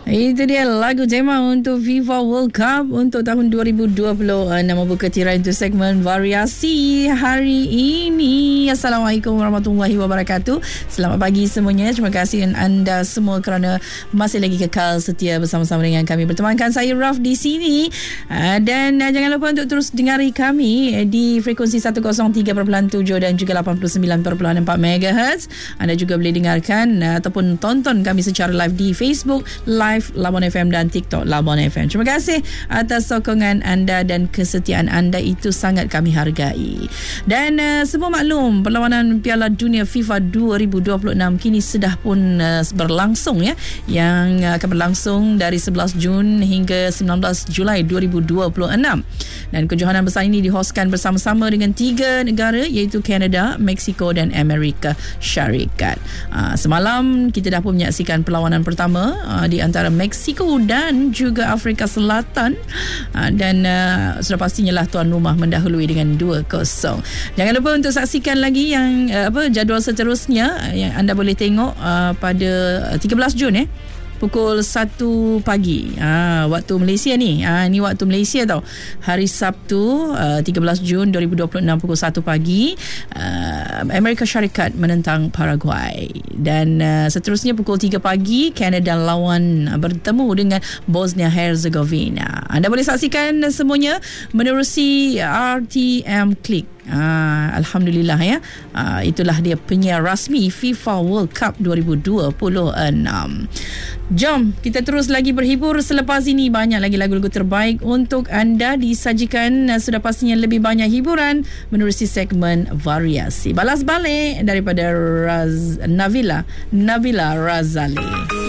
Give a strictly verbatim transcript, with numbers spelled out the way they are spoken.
Itu dia lagu tema untuk FIFA World Cup untuk tahun dua ribu dua puluh enam. Membuka tirai untuk segmen variasi hari ini. Assalamualaikum warahmatullahi wabarakatuh. Selamat pagi semuanya. Terima kasih anda semua kerana masih lagi kekal setia bersama-sama dengan kami. Bertemankan saya Raf di sini. Dan jangan lupa untuk terus dengari kami di frekuensi seratus tiga perpuluhan tujuh dan juga lapan puluh sembilan perpuluhan empat megahertz. Anda juga boleh dengarkan ataupun tonton kami secara live di Facebook Live Labuan F M dan TikTok Labuan F M. Terima kasih atas sokongan anda dan kesetiaan anda, itu sangat kami hargai. Dan uh, semua maklum, perlawanan Piala Dunia FIFA dua ribu dua puluh enam kini sudah pun uh, berlangsung ya, yang uh, akan berlangsung dari sebelas Jun hingga sembilan belas Julai dua ribu dua puluh enam. Dan kejohanan besar ini dihoskan bersama-sama dengan tiga negara, iaitu Kanada, Mexico dan Amerika Syarikat. Uh, semalam kita dah pun menyaksikan perlawanan pertama uh, di antara Mexico dan juga Afrika Selatan, uh, dan uh, sudah pastinya lah tuan rumah mendahului dengan dua kosong. Jangan lupa untuk saksikan lagi yang uh, apa jadual seterusnya uh, yang anda boleh tengok uh, pada tiga belas Jun eh pukul satu pagi ha, waktu Malaysia ni. Ha, ni waktu Malaysia tau. Hari Sabtu uh, tiga belas Jun dua ribu dua puluh enam pukul satu pagi, uh, Amerika Syarikat menentang Paraguay. Dan uh, seterusnya pukul tiga pagi Kanada lawan uh, bertemu dengan Bosnia Herzegovina. Anda boleh saksikan semuanya menerusi R T M Click. Ah, Alhamdulillah ya. Ah, itulah dia penyiar rasmi FIFA World Cup dua ribu dua puluh enam. Jom kita terus lagi berhibur. Selepas ini banyak lagi lagu-lagu terbaik untuk anda disajikan. Sudah pastinya lebih banyak hiburan menerusi segmen variasi. Balas balik daripada Raz, Nabila Nabila Razali.